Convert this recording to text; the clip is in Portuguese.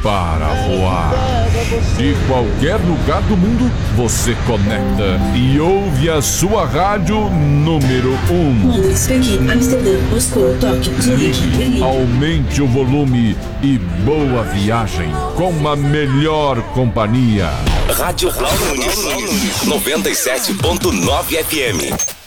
para voar. De qualquer lugar do mundo, você conecta e ouve a sua rádio número 1. Londres, Pequim, Amsterdã, Moscou, Tóquio, Zurique, Berlim. Aumente o volume e boa viagem com a melhor companhia. Rádio Cláudio Nunes, 97.9 FM.